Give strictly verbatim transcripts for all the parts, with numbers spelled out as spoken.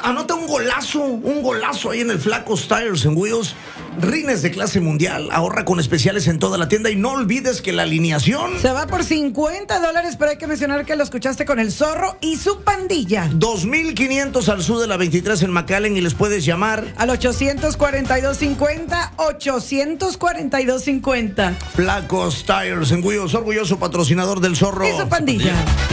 anota un golazo, un golazo ahí en el Flacos Tires and Wheels. Rines de clase mundial. Ahorra con especiales en toda la tienda y no olvides que la alineación se va por cincuenta dólares, pero hay que mencionar que lo escuchaste con el Zorro y su pandilla. dos mil quinientos al sur de la veintitrés en McAllen y les puedes llamar al ochocientos cuarenta y dos cincuenta, ochocientos cuarenta y dos cincuenta. Flacos Tires and Wheels, orgulloso patrocinador del Zorro y su pandilla.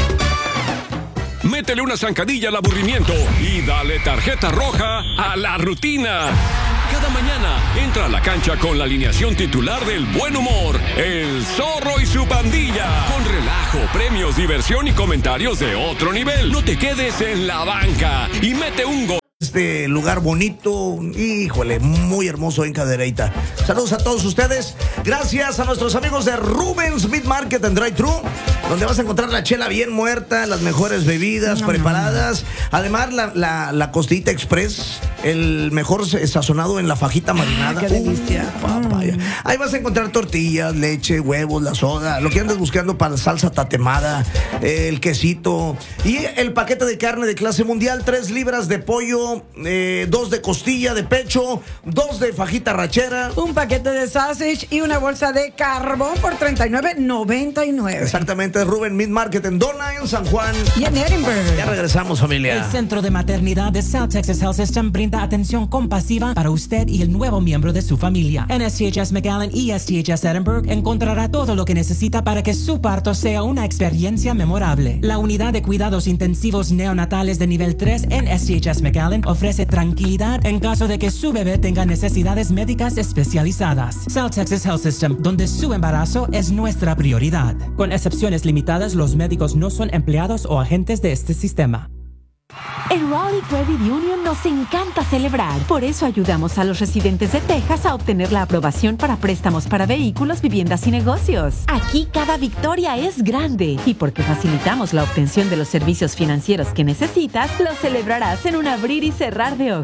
Métele una zancadilla al aburrimiento y dale tarjeta roja a la rutina. Cada mañana entra a la cancha con la alineación titular del buen humor, el Zorro y su pandilla. Con relajo, premios, diversión y comentarios de otro nivel. No te quedes en la banca y mete un gol. Este lugar bonito, híjole, muy hermoso en Cadereyta. Saludos a todos ustedes. Gracias a nuestros amigos de Rubens Meat Market and Drive-Thru, donde vas a encontrar la chela bien muerta, las mejores bebidas no, preparadas. No, no. Además, la, la, la costillita express, el mejor sazonado en la fajita marinada. ¡Qué delicia! Uh, papaya. Ahí vas a encontrar tortillas, leche, huevos, la soda, lo que andes buscando para salsa tatemada, el quesito y el paquete de carne de clase mundial, tres libras de pollo, eh, dos de costilla de pecho, dos de fajita rachera, un paquete de sausage y una bolsa de carbón por treinta y nueve noventa y nueve. Exactamente, Rubén Meat Market en Donna, en San Juan y en Edinburgh. Ya regresamos, familia. El Centro de Maternidad de South Texas Health System brinda atención compasiva para usted y el nuevo miembro de su familia. En S T H S McAllen y S T H S Edinburgh encontrará todo lo que necesita para que su parto sea una experiencia memorable. La unidad de cuidados intensivos neonatales de nivel tres en S T H S McAllen ofrece tranquilidad en caso de que su bebé tenga necesidades médicas especializadas. South Texas Health System, donde su embarazo es nuestra prioridad. Con excepciones limitadas, los médicos no son empleados o agentes de este sistema. En Raleigh Credit Union nos encanta celebrar. Por eso ayudamos a los residentes de Texas a obtener la aprobación para préstamos para vehículos, viviendas y negocios. Aquí cada victoria es grande. Y porque facilitamos la obtención de los servicios financieros que necesitas, lo celebrarás en un abrir y cerrar de ojos.